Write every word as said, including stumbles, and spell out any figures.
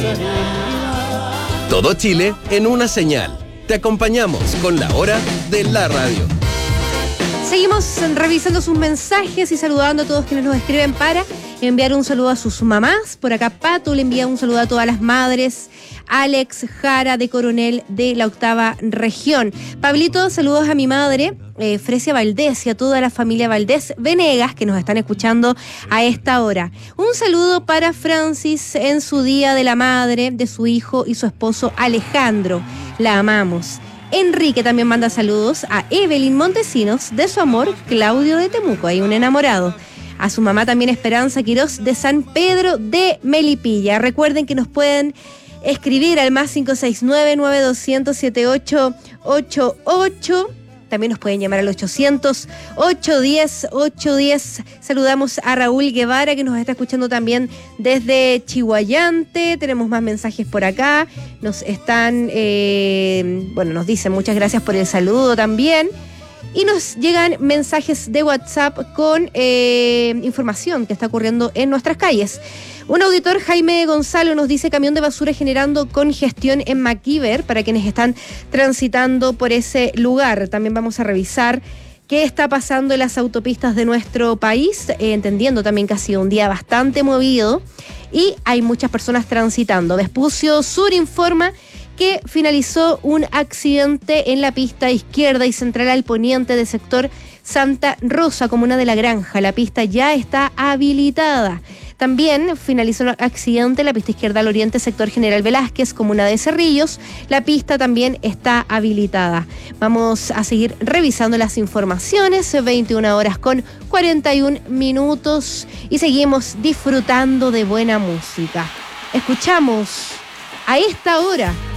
Todo Chile en una señal. Te acompañamos con la hora de la radio. Seguimos revisando sus mensajes y saludando a todos quienes nos escriben para enviar un saludo a sus mamás. Por acá Pato le envía un saludo a todas las madres. Alex Jara de Coronel de la octava región. Pablito, saludos a mi madre, eh, Fresia Valdés, y a toda la familia Valdés Venegas que nos están escuchando a esta hora. Un saludo para Francis en su día de la madre, de su hijo y su esposo Alejandro. La amamos. Enrique también manda saludos a Evelyn Montesinos de su amor Claudio de Temuco, hay un enamorado. A su mamá también Esperanza Quirós de San Pedro de Melipilla. Recuerden que nos pueden escribir al más cinco seis nueve, nueve dos cero cero, siete ocho ocho ocho. También nos pueden llamar al ochocientos, ochocientos diez, ochocientos diez. Saludamos a Raúl Guevara, que nos está escuchando también desde Chihuayante. Tenemos más mensajes por acá. Nos están, eh, bueno, nos dicen muchas gracias por el saludo también. Y nos llegan mensajes de WhatsApp con eh, información que está ocurriendo en nuestras calles. Un auditor, Jaime Gonzalo, nos dice camión de basura generando congestión en MacIver para quienes están transitando por ese lugar. También vamos a revisar qué está pasando en las autopistas de nuestro país, eh, entendiendo también que ha sido un día bastante movido y hay muchas personas transitando. Vespucio Sur informa que finalizó un accidente en la pista izquierda y central al poniente del sector Santa Rosa, comuna de La Granja. La pista ya está habilitada. También finalizó un accidente en la pista izquierda al oriente, sector General Velázquez, comuna de Cerrillos. La pista también está habilitada. Vamos a seguir revisando las informaciones, veintiuna horas con cuarenta y un minutos, y seguimos disfrutando de buena música. Escuchamos a esta hora